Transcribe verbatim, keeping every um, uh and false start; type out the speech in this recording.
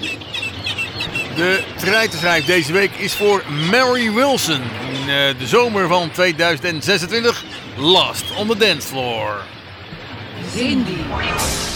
De treitenschijf deze week is voor Mary Wilson. In uh, de zomer van tweeduizend zesentwintig. Lost on the Dance Floor. Cindy.